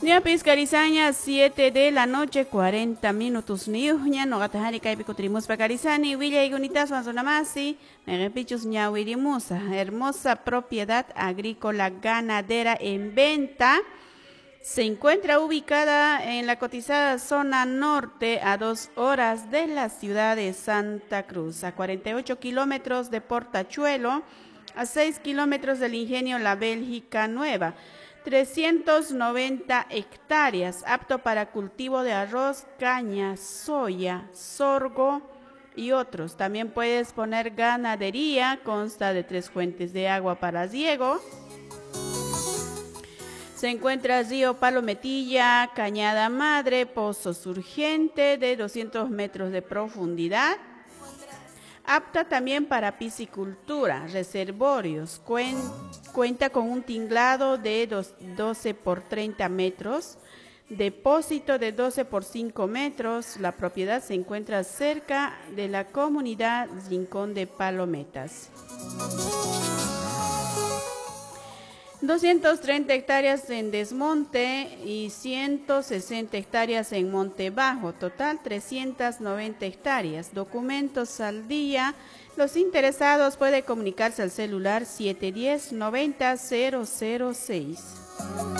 Nia Piscarizaña, 7 de la noche, 40 minutos. Niuña, no gatajari caipicotrimus pacarizani, Villa y Gunitas, Manzonamasi, Merepichus Ñahuirimusa, hermosa propiedad agrícola ganadera en venta. Se encuentra ubicada en la cotizada zona norte a 2 horas de la ciudad de Santa Cruz, a 48 kilómetros de Portachuelo, a 6 kilómetros del ingenio La Bélgica Nueva. 390 hectáreas, apto para cultivo de arroz, caña, soya, sorgo y otros. También puedes poner ganadería, consta de 3 fuentes de agua para riego. Se encuentra río Palometilla, Cañada Madre, pozo surgente de 200 metros de profundidad. Apta también para piscicultura, reservorios. Cuenta con un tinglado de 12 por 30 metros, depósito de 12 por 5 metros. La propiedad se encuentra cerca de la comunidad Rincón de Palometas. 230 hectáreas en desmonte y 160 hectáreas en monte bajo, total 390 hectáreas. Documentos al día. Los interesados pueden comunicarse al celular 710-90-006.